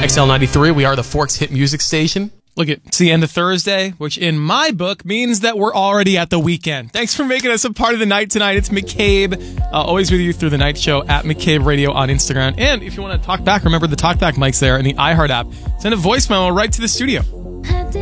XL93, we are the Forks Hit Music Station. Look, it's the end of Thursday, which in my book means that we're already at the weekend. Thanks for making us a part of the night tonight. It's McCabe, always with you through the night show at McCabe Radio on Instagram. And if you want to talk back, remember the TalkBack mic's there in the iHeart app. Send a voicemail right to the studio.